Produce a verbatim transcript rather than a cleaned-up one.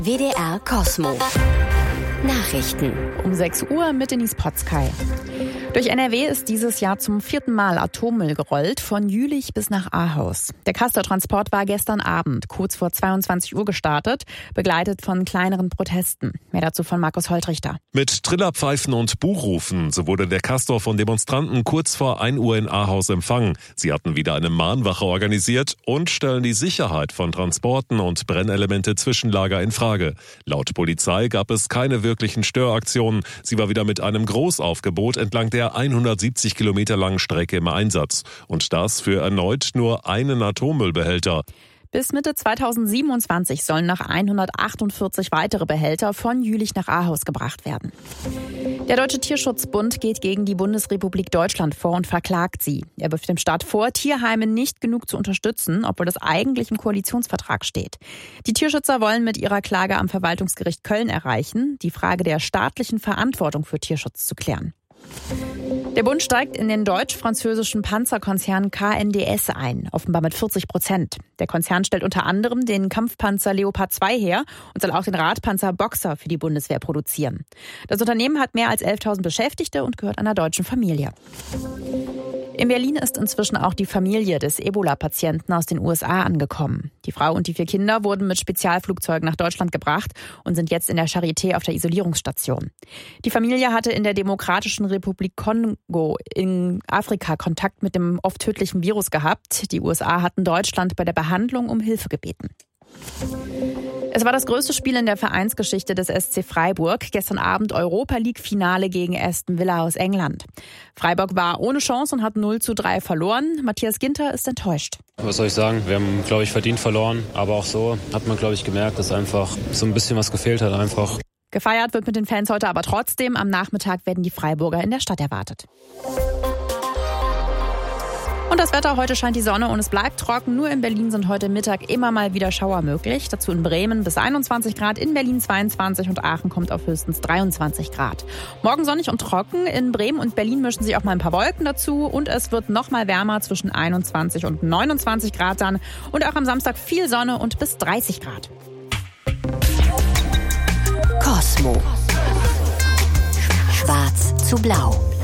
W D R Cosmo. Nachrichten. Um sechs Uhr mit Denise Potzkei. Durch N R W ist dieses Jahr zum vierten Mal Atommüll gerollt, von Jülich bis nach Ahaus. Der Castor-Transport war gestern Abend, kurz vor zweiundzwanzig Uhr gestartet, begleitet von kleineren Protesten. Mehr dazu von Markus Holtrichter. Mit Trillerpfeifen und Buchrufen, so wurde der Castor von Demonstranten kurz vor ein Uhr in Ahaus empfangen. Sie hatten wieder eine Mahnwache organisiert und stellen die Sicherheit von Transporten und Brennelemente-Zwischenlager in Frage. Laut Polizei gab es keine wirklichen Störaktionen. Sie war wieder mit einem Großaufgebot entlang der hundertsiebzig Kilometer langen Strecke im Einsatz. Und das für erneut nur einen Atommüllbehälter. Bis Mitte zweitausendsiebenundzwanzig sollen noch hundertachtundvierzig weitere Behälter von Jülich nach Ahaus gebracht werden. Der Deutsche Tierschutzbund geht gegen die Bundesrepublik Deutschland vor und verklagt sie. Er wirft dem Staat vor, Tierheime nicht genug zu unterstützen, obwohl das eigentlich im Koalitionsvertrag steht. Die Tierschützer wollen mit ihrer Klage am Verwaltungsgericht Köln erreichen, die Frage der staatlichen Verantwortung für Tierschutz zu klären. Der Bund steigt in den deutsch-französischen Panzerkonzern K N D S ein, offenbar mit vierzig Prozent. Der Konzern stellt unter anderem den Kampfpanzer Leopard zwei her und soll auch den Radpanzer Boxer für die Bundeswehr produzieren. Das Unternehmen hat mehr als elftausend Beschäftigte und gehört einer deutschen Familie. In Berlin ist inzwischen auch die Familie des Ebola-Patienten aus den U S A angekommen. Die Frau und die vier Kinder wurden mit Spezialflugzeugen nach Deutschland gebracht und sind jetzt in der Charité auf der Isolierungsstation. Die Familie hatte in der Demokratischen Republik Kongo in Afrika Kontakt mit dem oft tödlichen Virus gehabt. Die U S A hatten Deutschland bei der Behandlung um Hilfe gebeten. Es war das größte Spiel in der Vereinsgeschichte des S C Freiburg. Gestern Abend Europa-League-Finale gegen Aston Villa aus England. Freiburg war ohne Chance und hat null zu drei verloren. Matthias Ginter ist enttäuscht. Was soll ich sagen? Wir haben, glaube ich, verdient verloren. Aber auch so hat man, glaube ich, gemerkt, dass einfach so ein bisschen was gefehlt hat einfach. Gefeiert wird mit den Fans heute aber trotzdem. Am Nachmittag werden die Freiburger in der Stadt erwartet. Und das Wetter, heute scheint die Sonne und es bleibt trocken. Nur in Berlin sind heute Mittag immer mal wieder Schauer möglich. Dazu in Bremen bis einundzwanzig Grad, in Berlin zweiundzwanzig und Aachen kommt auf höchstens dreiundzwanzig Grad. Morgen sonnig und trocken. In Bremen und Berlin mischen sich auch mal ein paar Wolken dazu. Und es wird noch mal wärmer, zwischen einundzwanzig und neunundzwanzig Grad dann. Und auch am Samstag viel Sonne und bis dreißig Grad. Cosmo. Schwarz zu blau.